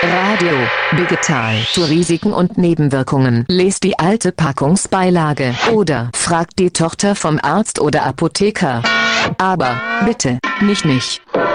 Radio Digital zu Risiken und Nebenwirkungen. Lest die alte Packungsbeilage oder fragt die Tochter vom Arzt oder Apotheker. Aber bitte nicht mich.